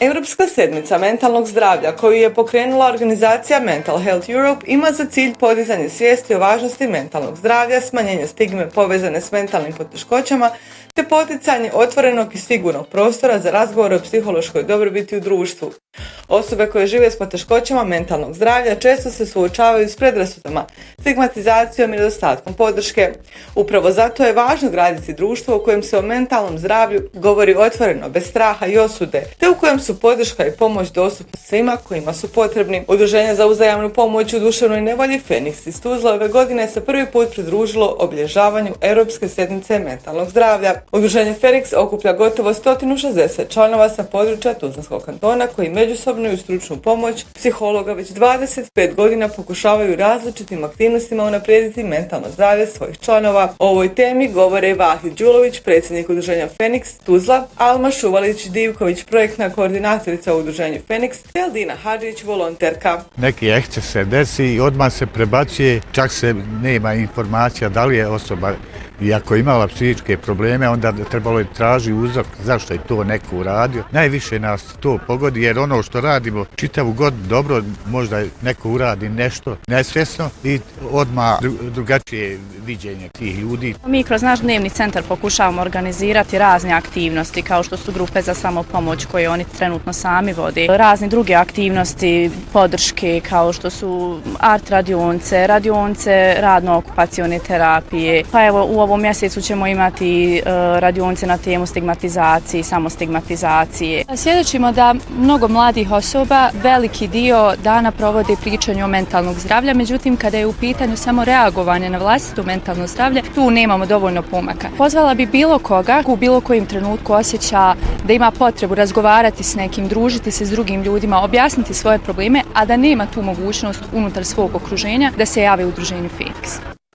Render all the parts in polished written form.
Europska sedmica mentalnog zdravlja koju je pokrenula organizacija Mental Health Europe ima za cilj podizanje svijesti o važnosti mentalnog zdravlja, smanjenje stigme povezane s mentalnim poteškoćama te poticanje otvorenog i sigurnog prostora za razgovor o psihološkoj dobrobiti u društvu. Osobe koje žive s poteškoćama mentalnog zdravlja često se suočavaju s predrasudama, stigmatizacijom i nedostatkom podrške. Upravo zato je važno graditi društvo u kojem se o mentalnom zdravlju govori otvoreno, bez straha i osude, te u kojem su podrška i pomoć dostupni svima kojima su potrebni. Udruženje za uzajamnu pomoć u duševnoj nevolji Feniks iz Tuzle ove godine se prvi put pridružilo obilježavanju Europske sedmice mentalnog zdravlja. Udruženje Feniks okuplja gotovo 160 članova sa područja Tuzlanskog kantona koji međusobno i stručnu pomoć psihologa već 25 godina pokušavaju različitim aktivnostima unaprijediti mentalno zdravlje svojih članova. O ovoj temi govore Vahid Đulović, predsjednik udruženja Feniks Tuzla, Alma Šuvalić-Divković, projektna koordinatorica u udruženju Feniks, te Aldina Hadžić, volonterka. Neki eksces se desi i odmah se prebacuje, čak se nema informacija da li je osoba, i ako je imala psihičke probleme, onda trebalo je tražiti uzrok zašto je to neko uradio. Najviše nas to pogodi jer ono što radimo čitavu godinu dobro, možda neko uradi nešto nesvjesno i odmah drugačije viđenje tih ljudi. Mi kroz naš dnevni centar pokušavamo organizirati razne aktivnosti kao što su grupe za samopomoć koje oni trenutno sami vode. Razne druge aktivnosti, podrške kao što su art radionce, radno-okupacione terapije. Pa evo u ovom mjesecu ćemo imati radionce na temu stigmatizacije i samostigmatizacije. Svjedočimo da mnogo mladih osoba veliki dio dana provode pričanju o mentalnog zdravlja, međutim kada je u pitanju samo reagovanje na vlastito mentalno zdravlje, tu nemamo dovoljno pomaka. Pozvala bi bilo koga u bilo kojem trenutku osjeća da ima potrebu razgovarati s nekim, družiti se s drugim ljudima, objasniti svoje probleme, a da nema tu mogućnost unutar svog okruženja da se jave u udruženju Feniks.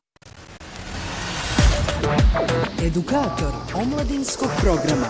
Edukator omladinskog programa.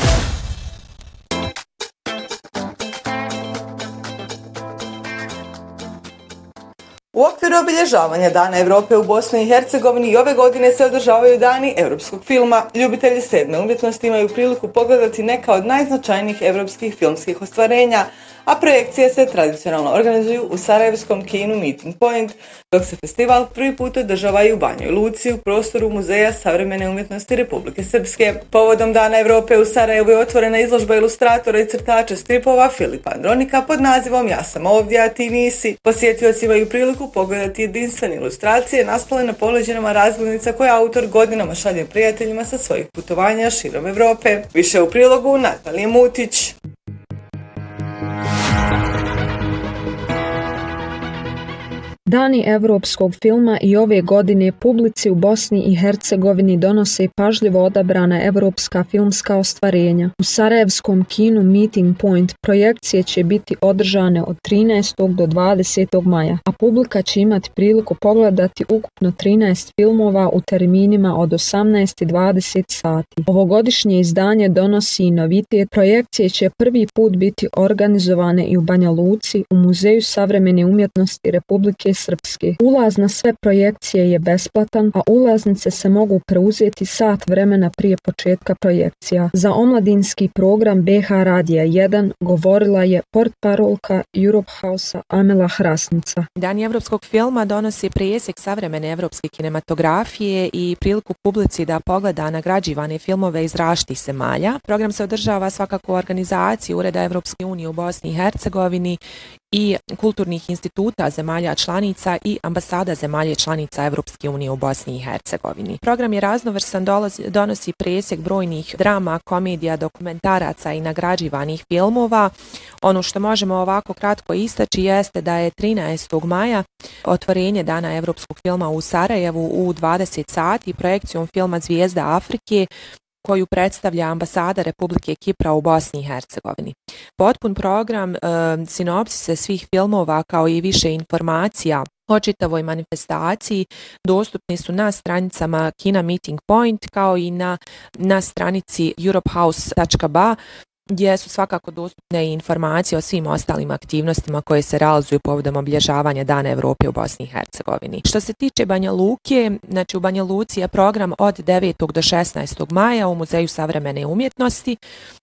U okviru obilježavanja Dana Europe u Bosni i Hercegovini i ove godine se održavaju Dani europskog filma. Ljubitelji sedme umjetnosti imaju priliku pogledati neka od najznačajnijih europskih filmskih ostvarenja, a projekcije se tradicionalno organizuju u sarajevskom kinu Meeting Point, dok se festival prvi put održava i u Banjoj Luci u prostoru Muzeja savremene umjetnosti Republike Srpske. Povodom Dana Europe u Sarajevu je otvorena izložba ilustratora i crtača stripova Filipa Andronika pod nazivom Ja sam ovdje, a ti nisi. Posjetioci imaju priliku pogledati jedinstvene ilustracije nastale na poleđinama razglednica koje autor godinama šalje prijateljima sa svojih putovanja širom Europe. Više u prilogu Natalije Mutić. Dani europskog filma i ove godine publici u Bosni i Hercegovini donose pažljivo odabrana europska filmska ostvarenja. U sarajevskom kinu Meeting Point projekcije će biti održane od 13. do 20. maja, a publika će imati priliku pogledati ukupno 13 filmova u terminima od 18 i 20 sati. Ovogodišnje izdanje donosi i novitet. Projekcije će prvi put biti organizovane i u Banja Luci u Muzeju savremene umjetnosti Republike Srpske. Ulaz na sve projekcije je besplatan, a ulaznice se mogu preuzeti sat vremena prije početka projekcija. Za omladinski program BH Radija 1 govorila je portparolka Europe House-a Amela Hrasnica. Dan evropskog filma donosi presjek savremene evropske kinematografije i priliku publici da pogleda nagrađivane filmove iz različitih zemalja. Program se održava svakako u organizaciji Ureda Evropske unije u Bosni i Hercegovini i kulturnih instituta zemalja članica i ambasada zemalja članica Evropske unije u Bosni i Hercegovini. Program je raznovrsan, donosi presjek brojnih drama, komedija, dokumentaraca i nagrađivanih filmova. Ono što možemo ovako kratko istaći jeste da je 13. maja otvorenje Dana evropskog filma u Sarajevu u 20 sati projekcijom filma Zvijezda Afrike koju predstavlja ambasada Republike Kipra u Bosni i Hercegovini. Potpun program, sinopsise svih filmova kao i više informacija o čitavoj manifestaciji dostupni su na stranicama kina Meeting Point kao i na stranici europehouse.ba gdje su svakako dostupne informacije o svim ostalim aktivnostima koje se realizuju povodom obilježavanja Dana Europe u Bosni i Hercegovini. Što se tiče Banja Luke, znači u Banja Luci je program od 9. do 16. maja u Muzeju savremene umjetnosti.